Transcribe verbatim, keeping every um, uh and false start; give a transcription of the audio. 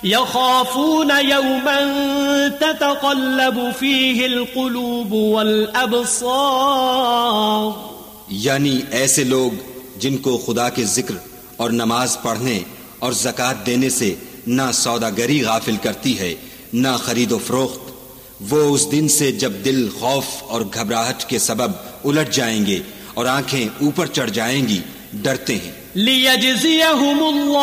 यख़ाफ़ून यौमन ततक़ल्लबु फ़ीहिल क़ुलूब वल अब्सार, यानी ऐसे लोग जिनको खुदा के जिक्र और नमाज पढ़ने और ज़कात देने से ना सौदागरी गाफिल करती है ना खरीदो फरोख्त, वो उस दिन से जब दिल खौफ और घबराहट के सबब उलट जाएंगे और आंखें ऊपर चढ़ जाएंगी, डरते हैं। लियजज़ियहुमुल्लाह